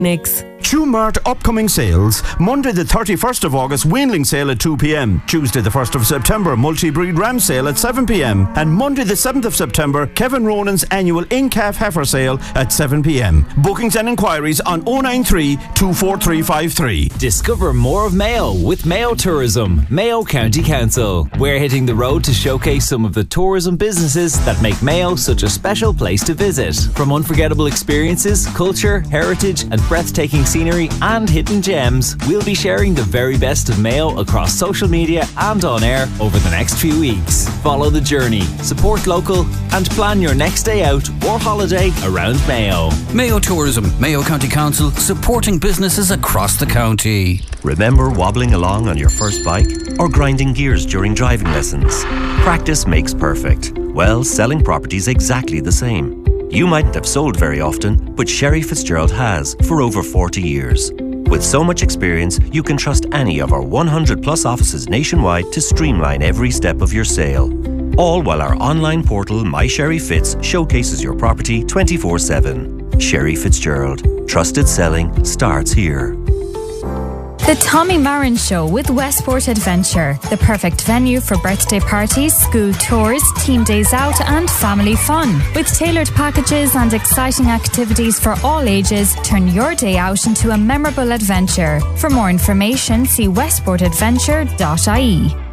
Nix. Tumart upcoming sales. Monday the 31st of August, weanling sale at 2 p.m. Tuesday the 1st of September, multi-breed ram sale at 7 p.m. And Monday the 7th of September, Kevin Ronan's annual in-calf heifer sale at 7 p.m. Bookings and inquiries on 093 24353. Discover more of Mayo with Mayo Tourism, Mayo County Council. We're hitting the road to showcase some of the tourism businesses that make Mayo such a special place to visit. From unforgettable experiences, culture, heritage and breathtaking scenery and hidden gems, we'll be sharing the very best of Mayo across social media and on air over the next few weeks. Follow the journey, support local and plan your next day out or holiday around Mayo. Mayo Tourism, Mayo County Council, supporting businesses across the county. Remember wobbling along on your first bike or grinding gears during driving lessons? Practice makes perfect. Well, selling property's exactly the same. You mightn't have sold very often, but Sherry Fitzgerald has for over 40 years. With so much experience, you can trust any of our 100 plus offices nationwide to streamline every step of your sale. All while our online portal, My Sherry Fitz, showcases your property 24/7. Sherry Fitzgerald. Trusted selling starts here. The Tommy Marin Show with Westport Adventure, the perfect venue for birthday parties, school tours, team days out and family fun. With tailored packages and exciting activities for all ages, turn your day out into a memorable adventure. For more information, see westportadventure.ie.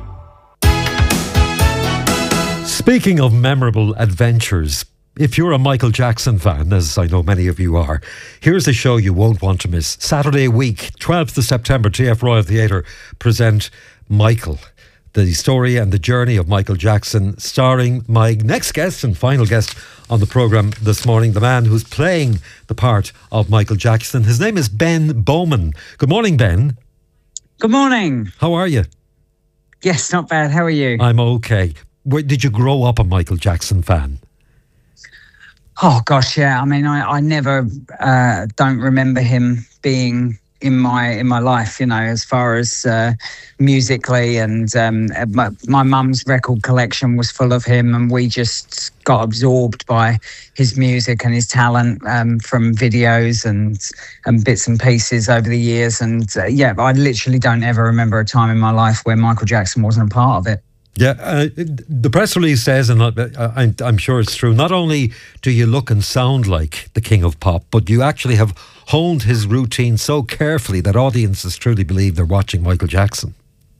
Speaking of memorable adventures, if you're a Michael Jackson fan, as I know many of you are, here's a show you won't want to miss. Saturday week, 12th of September, TF Royal Theatre present Michael, the story and the journey of Michael Jackson, starring my next guest and final guest on the programme this morning, the man who's playing the part of Michael Jackson. His name is Ben Bowman. Good morning, Ben. Good morning. How are you? Yes, not bad. How are you? I'm okay. Did you grow up a Michael Jackson fan? Oh gosh, yeah. I mean, I never don't remember him being in my life. You know, as far as musically, and my mum's record collection was full of him, and we just got absorbed by his music and his talent from videos and bits and pieces over the years. And yeah, I literally don't ever remember a time in my life where Michael Jackson wasn't a part of it. Yeah, the press release says, and I'm sure it's true, not only do you look and sound like the king of pop, but you actually have honed his routine so carefully that audiences truly believe they're watching Michael Jackson.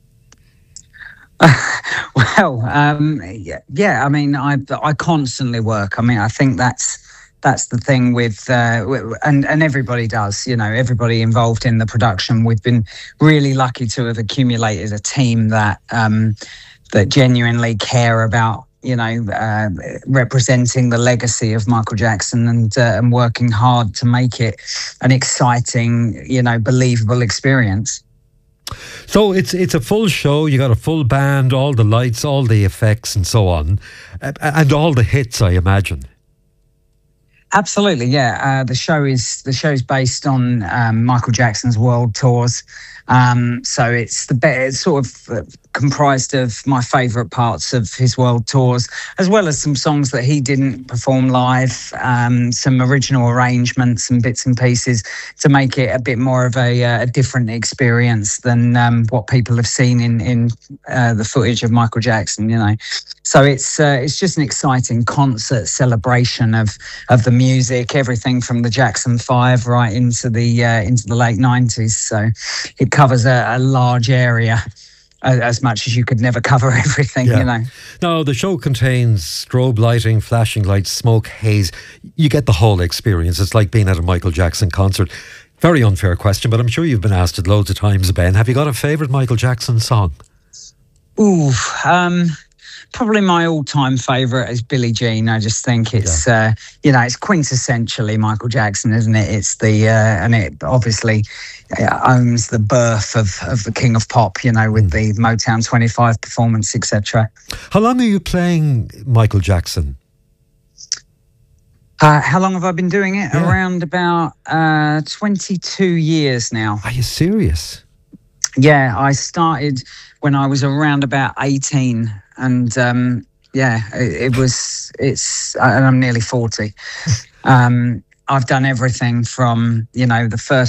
Well, yeah. I mean, I constantly work. I mean, I think that's the thing with and everybody does, you know, everybody involved in the production. We've been really lucky to have accumulated a team that genuinely care about, you know, representing the legacy of Michael Jackson and working hard to make it an exciting, you know, believable experience. So it's a full show. You got a full band, all the lights, all the effects, and so on, and all the hits, I imagine. Absolutely, yeah. The show's based on Michael Jackson's world tours. So it's sort of comprised of my favourite parts of his world tours, as well as some songs that he didn't perform live, some original arrangements and bits and pieces to make it a bit more of a different experience than what people have seen in the footage of Michael Jackson, you know. So it's just an exciting concert celebration of the music, everything from the Jackson 5 right into the late 90s. So it covers a large area, as much as you could never cover everything, you know. Now, the show contains strobe lighting, flashing lights, smoke, haze. You get the whole experience. It's like being at a Michael Jackson concert. Very unfair question, but I'm sure you've been asked it loads of times, Ben. Have you got a favourite Michael Jackson song? Ooh, probably my all-time favourite is Billie Jean. I just think it's, you know, it's quintessentially Michael Jackson, isn't it? It's and it obviously owns the birth of the King of Pop, you know, with the Motown 25 performance, etc. How long are you playing Michael Jackson? How long have I been doing it? Around about 22 years now. Are you serious? Yeah, I started when I was around about 18, and and I'm nearly 40. I've done everything from, the first